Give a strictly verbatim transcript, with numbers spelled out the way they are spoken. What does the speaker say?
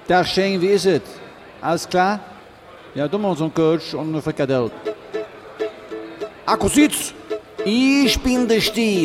Tag Shane, wie ist es? Alles klar? Ja, du machst so einen Coach und eine Frikadelle. Akkusitz! Ich bin der Stief.